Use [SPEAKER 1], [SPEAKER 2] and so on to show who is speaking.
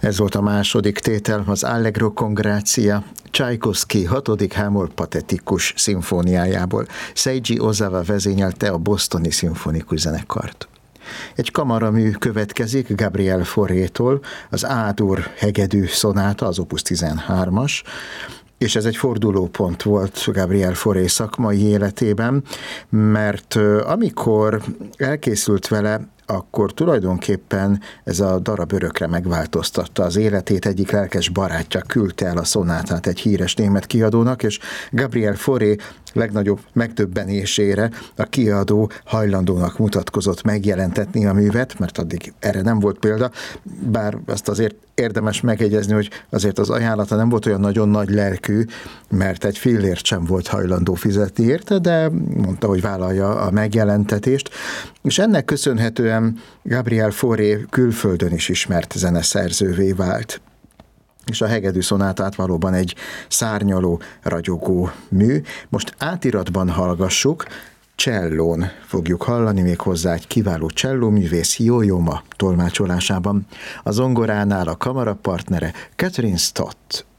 [SPEAKER 1] Ez volt a második tétel, az Allegro con Grazia, Csajkovszky 6. Hámol patetikus szimfóniájából. Seiji Ozawa vezényelte a bostoni szimfonikus zenekart. Egy kamaramű következik Gabriel Faurétól, az A-dur hegedű szonáta, az opus 13-as, és ez egy fordulópont volt Gabriel Fauré szakmai életében, mert amikor elkészült vele, akkor tulajdonképpen ez a darab örökre megváltoztatta az életét. Egyik lelkes barátja küldte el a szonátát egy híres német kiadónak, és Gabriel Fauré legnagyobb megdöbbenésére a kiadó hajlandónak mutatkozott megjelentetni a művet, mert addig erre nem volt példa, bár azt azért érdemes megjegyezni, hogy azért az ajánlata nem volt olyan nagyon nagy lelkű, mert egy fillért sem volt hajlandó fizetni érte, de mondta, hogy vállalja a megjelentetést, és ennek köszönhetően Gabriel Fauré külföldön is ismert zeneszerzővé vált. És a hegedű szonátát valóban egy szárnyaló, ragyogó mű. Most átiratban hallgassuk, csellón fogjuk hallani, még hozzá egy kiváló csellóművész Yo-Yo Ma tolmácsolásában. A zongoránál a kamarapartnere Catherine Stott.